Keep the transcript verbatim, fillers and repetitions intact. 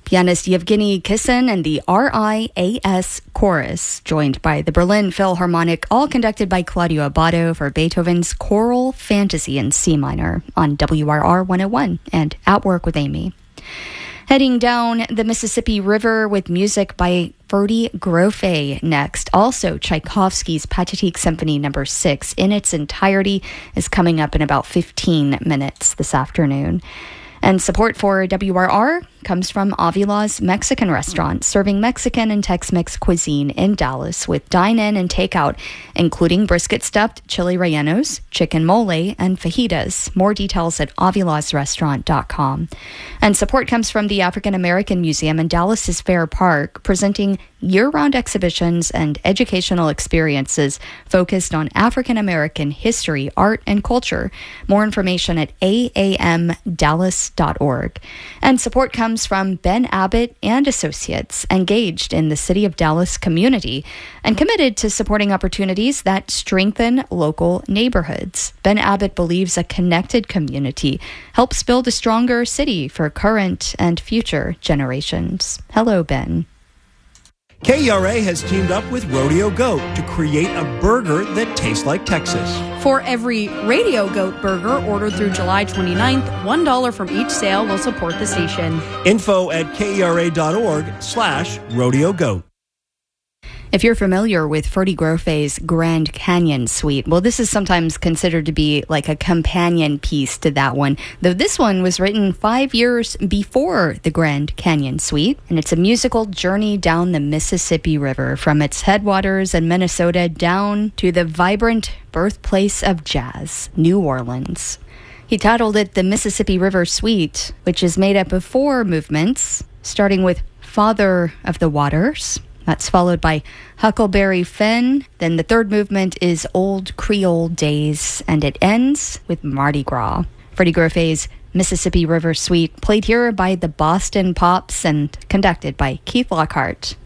Pianist Yevgeny Kissin and the R I A S Chorus, joined by the Berlin Philharmonic, all conducted by Claudio Abbado for Beethoven's Choral Fantasy in C minor on W R R one oh one and At Work with Amy. Heading down the Mississippi River with music by Ferdy Grofé next. Also, Tchaikovsky's Pathetique Symphony number six in its entirety is coming up in about fifteen minutes this afternoon. And support for W R R comes from Avila's Mexican Restaurant, serving Mexican and Tex-Mex cuisine in Dallas with dine-in and takeout, including brisket stuffed chili rellenos, chicken mole, and fajitas. More details at avilas restaurant dot com. And support comes from the African American Museum in Dallas's Fair Park, presenting year-round exhibitions and educational experiences focused on African American history, art, and culture. More information at a a m dallas dot org. And support comes from Ben Abbott and Associates, engaged in the City of Dallas community and committed to supporting opportunities that strengthen local neighborhoods. Ben Abbott believes a connected community helps build a stronger city for current and future generations. Hello, Ben. K E R A has teamed up with Rodeo Goat to create a burger that tastes like Texas. For every Radio Goat burger ordered through July twenty-ninth, one dollar from each sale will support the station. Info at kera.org slash Rodeo Goat. If you're familiar with Ferdy Grofé's Grand Canyon Suite, well, this is sometimes considered to be like a companion piece to that one, though this one was written five years before the Grand Canyon Suite, and it's a musical journey down the Mississippi River from its headwaters in Minnesota down to the vibrant birthplace of jazz, New Orleans. He titled it the Mississippi River Suite, which is made up of four movements, starting with Father of the Waters. That's followed by Huckleberry Finn. Then the third movement is Old Creole Days, and it ends with Mardi Gras. Ferdy Grofé's Mississippi River Suite, played here by the Boston Pops and conducted by Keith Lockhart.